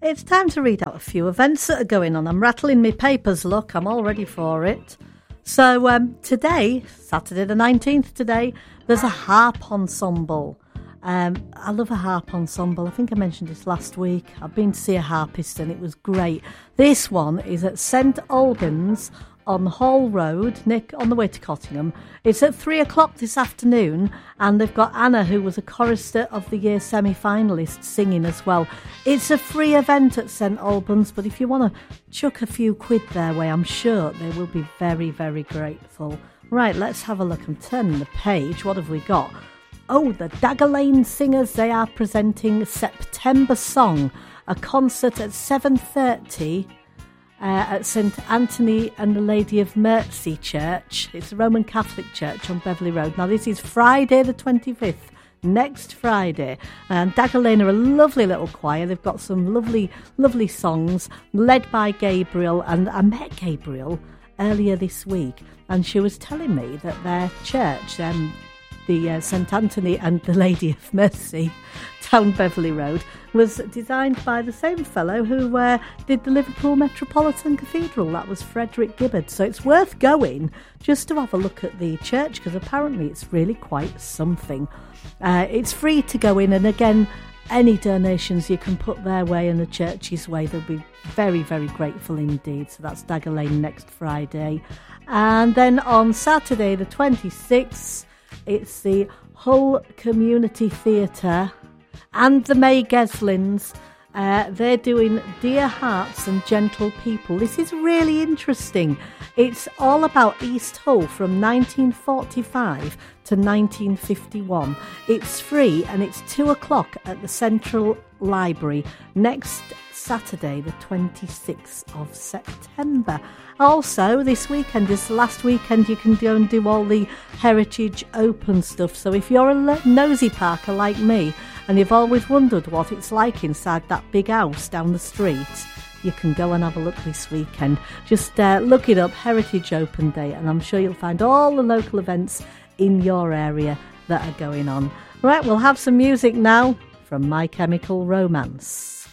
It's time to read out a few events that are going on. I'm rattling my papers, look, I'm all ready for it. So today, Saturday the 19th today, there's a harp ensemble. I love a harp ensemble. I think I mentioned this last week. I've been to see a harpist and it was great. This one is at St Albans on Hall Road, Nick, on the way to Cottingham. It's at 3 o'clock this afternoon, and they've got Anna, who was a Chorister of the Year semi-finalist, singing as well. It's a free event at St Albans, but if you want to chuck a few quid their way, I'm sure they will be very, very grateful. Right, let's have a look. I'm turning the page. What have we got? Oh, the Dagger Lane Singers, they are presenting September Song, a concert at 7:30 at St Anthony and the Lady of Mercy Church. It's a Roman Catholic church on Beverley Road. Now, this is Friday the 25th, next Friday. And Dagger Lane are a lovely little choir. They've got some lovely, lovely songs led by Gabriel. And I met Gabriel earlier this week, and she was telling me that their church, the St Anthony and the Lady of Mercy, down Beverley Road, was designed by the same fellow who did the Liverpool Metropolitan Cathedral. That was Frederick Gibbard. So it's worth going just to have a look at the church, because apparently it's really quite something. It's free to go in, and again, any donations you can put their way and the church's way, they'll be very, very grateful indeed. So that's Dagger Lane next Friday. And then on Saturday the 26th, it's the Hull Community Theatre and the May Geslins. They're doing Dear Hearts and Gentle People. This is really interesting. It's all about East Hull from 1945 to 1951. It's free, and it's 2 o'clock at the Central Library next Saturday, the 26th of September. Also, this weekend is the last weekend you can go and do all the Heritage Open stuff. So if you're a nosy parker like me, and you've always wondered what it's like inside that big house down the street, you can go and have a look this weekend. Just look it up, Heritage Open Day, and I'm sure you'll find all the local events in your area that are going on. Right, we'll have some music now from My Chemical Romance.